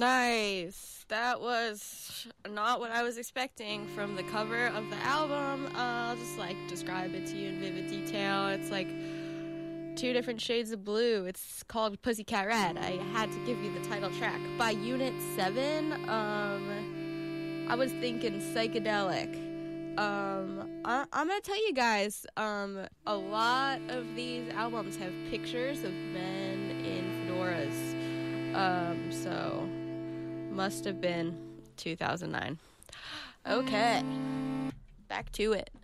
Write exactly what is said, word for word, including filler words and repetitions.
Nice. That was not what I was expecting from the cover of the album. Uh, I'll just like describe it to you in vivid detail. It's like two different shades of blue. It's called Pussycat Red. I had to give you the title track. By Unit seven, um, I was thinking psychedelic. Um, I, I'm gonna tell you guys, um, a lot of these albums have pictures of men in fedoras. Um, so, must have been two thousand nine. Okay, back to it.